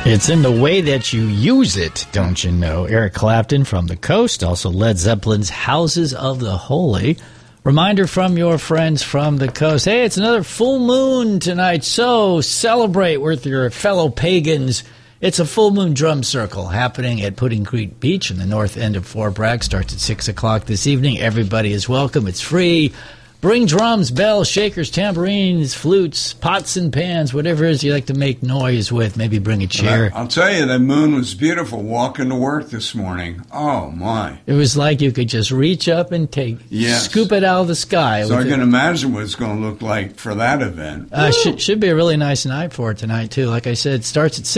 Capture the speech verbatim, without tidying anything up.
It's in the way that you use it, don't you know? Eric Clapton from the Coast, also Led Zeppelin's Houses of the Holy. Reminder from your friends from the Coast. Hey, it's another full moon tonight, so celebrate with your fellow pagans. It's a full moon drum circle happening at Pudding Creek Beach in the north end of Fort Bragg. Starts at six o'clock this evening. Everybody is welcome. It's free. Bring drums, bells, shakers, tambourines, flutes, pots and pans, whatever it is you like to make noise with. Maybe bring a chair. I'll tell you, the moon was beautiful walking to work this morning. Oh, my. It was like you could just reach up and take, yes. scoop it out of the sky. So I can it. imagine what it's going to look like for that event. Uh, should, should be a really nice night for it tonight, too. Like I said, it starts at six.